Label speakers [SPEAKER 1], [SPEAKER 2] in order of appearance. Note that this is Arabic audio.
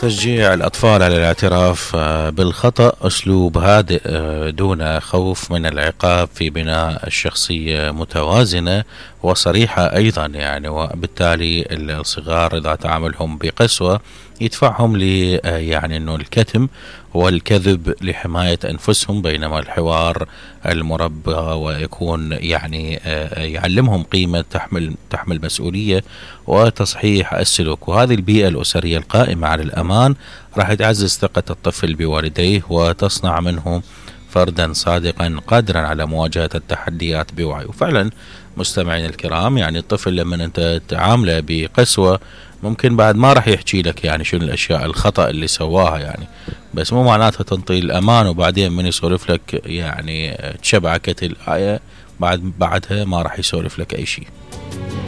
[SPEAKER 1] تشجيع الأطفال على الاعتراف بالخطأ أسلوب هادئ دون خوف من العقاب في بناء الشخصية متوازنة وصريحة أيضا، يعني وبالتالي الصغار إذا تعاملهم بقسوة يدفعهم يعني أنه الكتم والكذب لحماية أنفسهم، بينما الحوار المربى ويكون يعني يعلمهم قيمة تحمل مسؤولية وتصحيح السلوك. وهذه البيئة الأسرية القائمة على الأمان راح تعزز ثقة الطفل بوالديه وتصنع منه فردا صادقا قادرا على مواجهة التحديات بوعي. وفعلا مستمعين الكرام، يعني الطفل لما أنت تعامله بقسوة ممكن بعد ما راح يحكي لك يعني شنو الأشياء الخطأ اللي سواها، يعني بس مو معناتها تنطي الأمان وبعدين من يسولف لك يعني تشبعكت الآية بعدها ما راح يسولف لك أي شيء.